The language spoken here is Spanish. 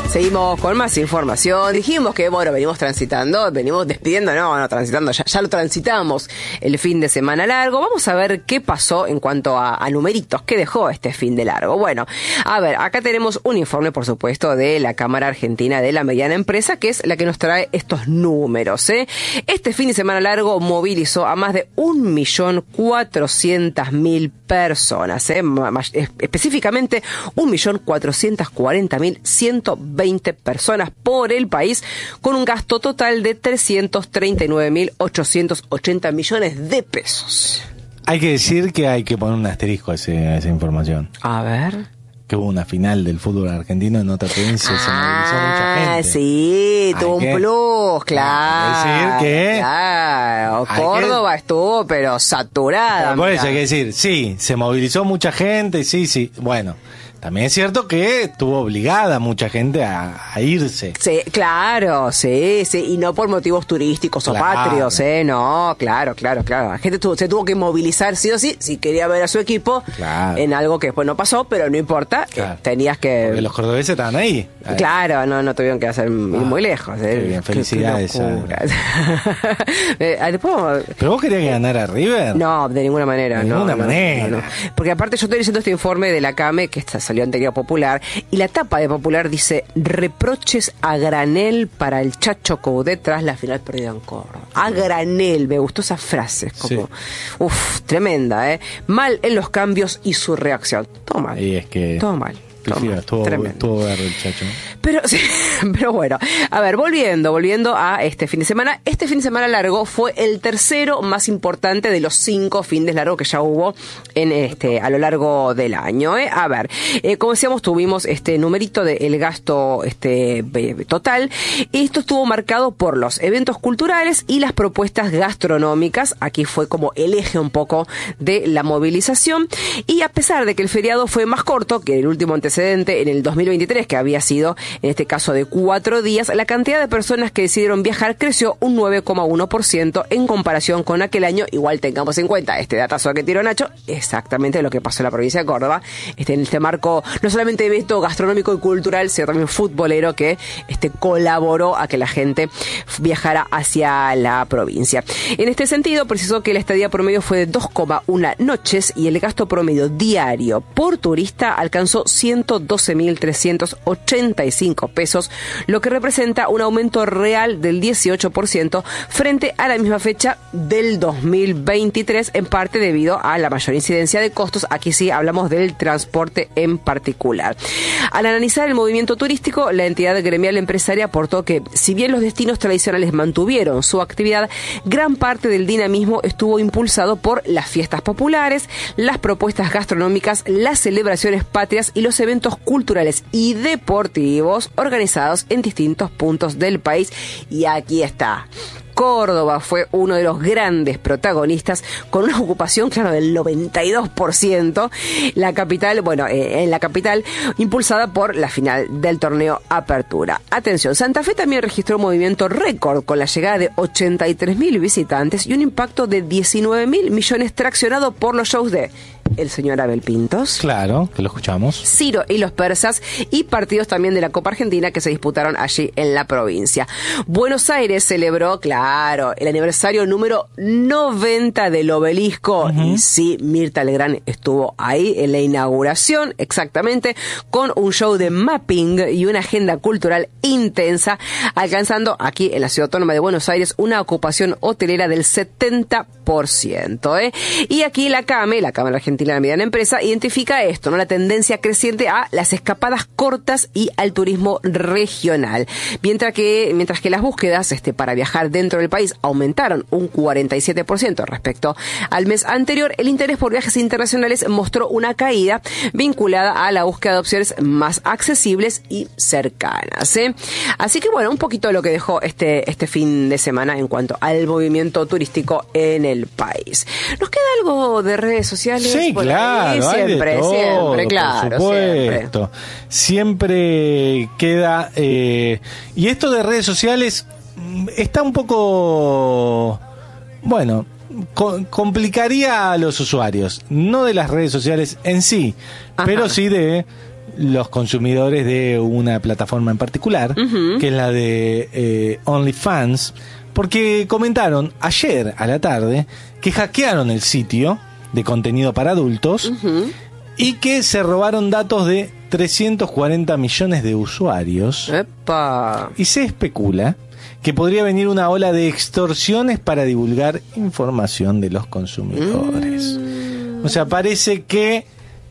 Seguimos con más información. Dijimos que, bueno, venimos despidiendo, no transitando, ya lo transitamos el fin de semana largo. Vamos a ver qué pasó en cuanto a numeritos, qué dejó este fin de largo. Bueno, a ver, acá tenemos un informe, por supuesto, de la Cámara Argentina de la Mediana Empresa, que es la que nos trae estos números, ¿eh? Este fin de semana largo movilizó a más de 1.400.000 personas, específicamente 1.440.120 personas por el país, con un gasto total de 339.880 millones de pesos. Hay que decir que hay que poner un asterisco a esa información. A ver. Que hubo una final del fútbol argentino en otra provincia, se movilizó mucha gente. Sí, tuvo un plus, claro. Hay que decir que... Claro, Córdoba estuvo, pero saturada. Por eso hay que decir, sí, se movilizó mucha gente, sí, bueno... También es cierto que estuvo obligada mucha gente a irse. Sí, claro, sí, y no por motivos turísticos o patrios, no, claro. La gente se tuvo que movilizar sí o sí, si quería ver a su equipo en algo que después no pasó, pero no importa, tenías que... Porque los cordobeses estaban ahí. Claro, no tuvieron que ir muy lejos. Bien, felicidades. ¿Pero vos querías que ganara River? No, de ninguna manera. De ninguna manera. No. Porque aparte yo estoy leyendo este informe de la CAME, que salió en Diario Popular, y la tapa de Popular dice: reproches a granel para el Chacho Coudet tras la final perdida en Córdoba. A granel, me gustó esa frase, como, tremenda, mal en los cambios y su reacción. Todo mal. Y es que... Todo mal. Estuvo verde el Chacho. Pero bueno, a ver, volviendo a este fin de semana. Este fin de semana largo fue el tercero más importante de los 5 fines largos que ya hubo a lo largo del año. A ver, como decíamos, tuvimos este numerito del gasto total. Esto estuvo marcado por los eventos culturales y las propuestas gastronómicas. Aquí fue como el eje un poco de la movilización. Y a pesar de que el feriado fue más corto que el último antecedente en el 2023, que había sido en este caso de 4 días, la cantidad de personas que decidieron viajar creció un 9,1% en comparación con aquel año. Igual tengamos en cuenta este datazo que tiró Nacho, exactamente lo que pasó en la provincia de Córdoba, en este marco no solamente de evento gastronómico y cultural, sino también futbolero, que colaboró a que la gente viajara hacia la provincia. En este sentido, precisó que la estadía promedio fue de 2,1 noches y el gasto promedio diario por turista alcanzó 112.385 pesos, lo que representa un aumento real del 18% frente a la misma fecha del 2023, en parte debido a la mayor incidencia de costos. Aquí sí hablamos del transporte en particular. Al analizar el movimiento turístico, la entidad gremial empresaria aportó que, si bien los destinos tradicionales mantuvieron su actividad, gran parte del dinamismo estuvo impulsado por las fiestas populares, las propuestas gastronómicas, las celebraciones patrias y los eventos culturales y deportivos organizados en distintos puntos del país. Y aquí está. Córdoba fue uno de los grandes protagonistas, con una ocupación, claro, del 92%. La capital, en la capital, impulsada por la final del torneo Apertura. Atención, Santa Fe también registró un movimiento récord con la llegada de 83.000 visitantes y un impacto de 19.000 millones traccionado por los shows de el señor Abel Pintos. Claro, que lo escuchamos. Ciro y los persas, y partidos también de la Copa Argentina que se disputaron allí en la provincia. Buenos Aires celebró, claro, el aniversario número 90 del Obelisco. Y sí, Mirta Legrand estuvo ahí en la inauguración, exactamente, con un show de mapping y una agenda cultural intensa, alcanzando aquí en la Ciudad Autónoma de Buenos Aires una ocupación hotelera del 70%. Y aquí la CAME, la Cámara Argentina de la Mediana Empresa, identifica esto, ¿no? La tendencia creciente a las escapadas cortas y al turismo regional. Mientras que las búsquedas para viajar dentro del país aumentaron un 47% respecto al mes anterior, el interés por viajes internacionales mostró una caída vinculada a la búsqueda de opciones más accesibles y cercanas. Así que un poquito de lo que dejó este fin de semana en cuanto al movimiento turístico en el país. ¿Nos queda algo de redes sociales? Sí, claro, siempre, claro, por supuesto. Siempre queda. Y esto de redes sociales está un poco, complicaría a los usuarios, no de las redes sociales en sí, pero sí de los consumidores de una plataforma en particular, que es la de OnlyFans, porque comentaron ayer a la tarde que hackearon el sitio de contenido para adultos y que se robaron datos de 340 millones de usuarios. ¡Epa! Y se especula que podría venir una ola de extorsiones para divulgar información de los consumidores. O sea, parece que